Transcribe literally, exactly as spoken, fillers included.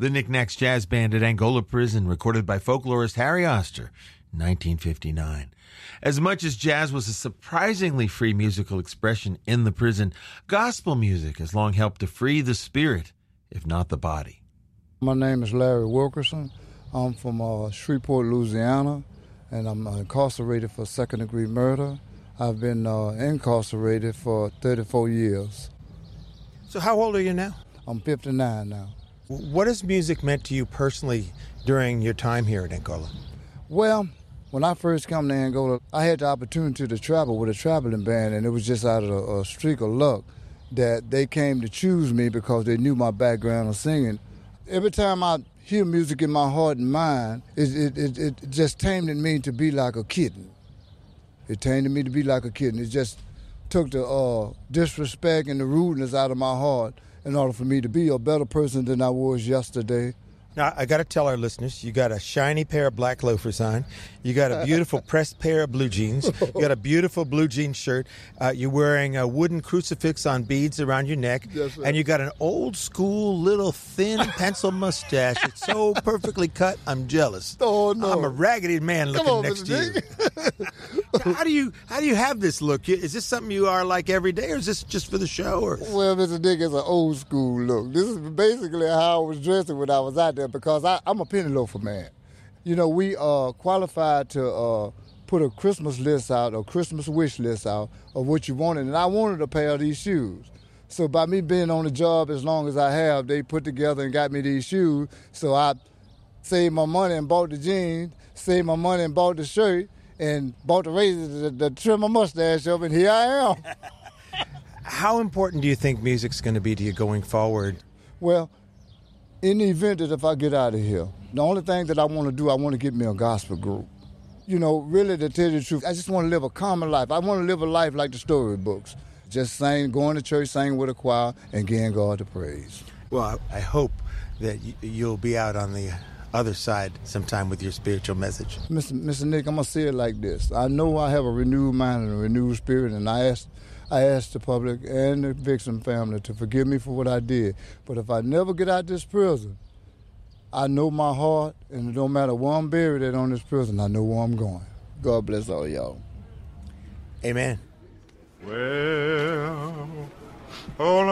The Knickknacks Jazz Band at Angola Prison, recorded by folklorist Harry Oster in nineteen fifty-nine. As much as jazz was a surprisingly free musical expression in the prison, gospel music has long helped to free the spirit, if not the body. My name is Larry Wilkerson. I'm from uh, Shreveport, Louisiana, and I'm incarcerated for second-degree murder. I've been uh, incarcerated for thirty-four years. So how old are you now? I'm fifty-nine now. What has music meant to you personally during your time here at Angola? Well, when I first came to Angola, I had the opportunity to travel with a traveling band, and it was just out of a, a streak of luck that they came to choose me because they knew my background of singing. Every time I hear music in my heart and mind, it, it, it, it just tamed me to be like a kitten. It tamed me to be like a kitten. It just took the uh, disrespect and the rudeness out of my heart in order for me to be a better person than I was yesterday. Now, I got to tell our listeners, you got a shiny pair of black loafers on. You got a beautiful pressed pair of blue jeans. You got a beautiful blue jean shirt. Uh, you're wearing a wooden crucifix on beads around your neck. Yes, and you got an old school little thin pencil mustache. It's so perfectly cut, I'm jealous. Oh, no. I'm a raggedy man looking on, next Mister to you. How do you how do you have this look? Is this something you are like every day, or is this just for the show? Or? Well, Mister Dick, it's an old school look. This is basically how I was dressing when I was out there because I, I'm a penny loafer man. You know, we are qualified to uh, put a Christmas list out, a Christmas wish list out of what you wanted, and I wanted a pair of these shoes. So by me being on the job as long as I have, they put together and got me these shoes. So I saved my money and bought the jeans, saved my money and bought the shirt, and bought the razor to, to trim my mustache up, and here I am. How important do you think music's going to be to you going forward? Well, in the event that if I get out of here, the only thing that I want to do, I want to get me a gospel group. You know, really, to tell you the truth, I just want to live a common life. I want to live a life like the storybooks. Just sing, going to church, singing with a choir, and giving God the praise. Well, I hope that you'll be out on the other side sometime with your spiritual message. Mister Mister Nick, I'm going to say it like this. I know I have a renewed mind and a renewed spirit, and I ask, I ask the public and the victim family to forgive me for what I did. But if I never get out this prison, I know my heart, and it don't matter where I'm buried at on this prison, I know where I'm going. God bless all y'all. Amen. Well, all